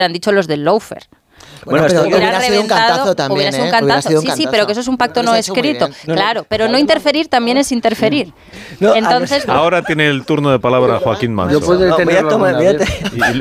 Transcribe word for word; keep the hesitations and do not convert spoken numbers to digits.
han dicho los del lawfare. Bueno, Bueno, pero hubiera sido un cantazo también, hubiera sido un ¿eh? cantazo. Hubiera sido un sí, sí, cantazo. pero que eso es un pacto no escrito. No, claro, no, pero no interferir también es interferir. No, Entonces, Ahora tiene el turno de palabra Joaquín Manso. Yo puedo No, voy a tenerlo tomar, alguna voy a vez. Y- y